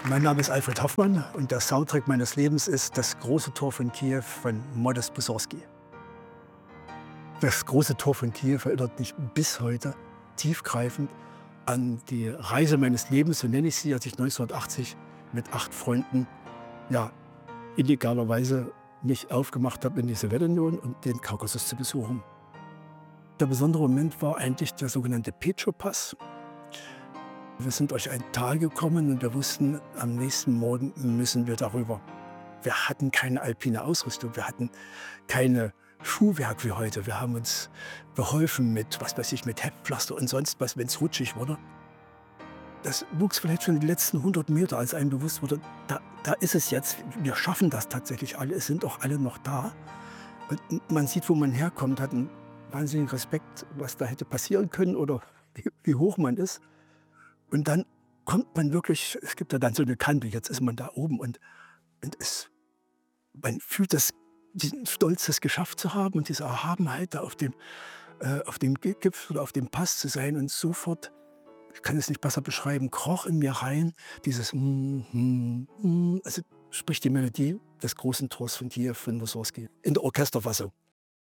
Mein Name ist Alfred Hoffmann und der Soundtrack meines Lebens ist das große Tor von Kiew von Modest Mussorgsky. Das große Tor von Kiew erinnert mich bis heute tiefgreifend an die Reise meines Lebens, so nenne ich sie, als ich 1980 mit 8 Freunden, ja, illegalerweise mich aufgemacht habe, in die Sowjetunion und den Kaukasus zu besuchen. Der besondere Moment war eigentlich der sogenannte Petro-Pass. Wir sind durch ein Tal gekommen und wir wussten, am nächsten Morgen müssen wir darüber. Wir hatten keine alpine Ausrüstung, wir hatten keine Schuhwerk wie heute. Wir haben uns beholfen mit, was weiß ich, mit Heftpflaster und sonst was, wenn es rutschig wurde. Das wuchs vielleicht schon die letzten 100 Meter, als einem bewusst wurde, da ist es jetzt. Wir schaffen das tatsächlich alle, es sind auch alle noch da. Und man sieht, wo man herkommt, hat einen wahnsinnigen Respekt, was da hätte passieren können oder wie hoch man ist. Und dann kommt man wirklich, es gibt ja dann so eine Kante, jetzt ist man da oben und man fühlt diesen Stolz, das geschafft zu haben und diese Erhabenheit, da auf dem Gipfel oder auf dem Pass zu sein und sofort, ich kann es nicht besser beschreiben, kroch in mir rein, dieses also spricht die Melodie des großen Tors von Kiew von Mussorgsky in der Orchesterfassung.